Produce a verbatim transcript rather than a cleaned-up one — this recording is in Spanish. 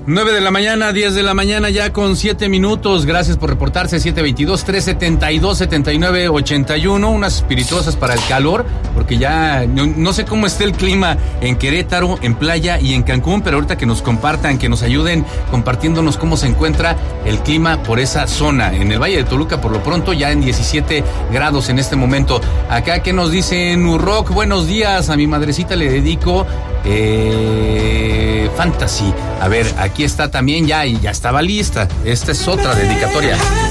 nueve de la mañana, diez de la mañana, ya con siete minutos. Gracias por reportarse. siete veintidós, tres setenta y dos, setenta y nueve ochenta y uno. Unas espirituosas para el calor, porque ya no, no sé cómo esté el clima en Querétaro, en Playa y en Cancún, pero ahorita que nos compartan, que nos ayuden compartiéndonos cómo se encuentra el clima por esa zona. En el Valle de Toluca, por lo pronto, ya en diecisiete grados en este momento. Acá, ¿qué nos dicen? Urrock, buenos días. A mi madrecita le dedico eh, Fantasy. A ver, aquí está también ya y ya estaba lista. Esta es otra dedicatoria.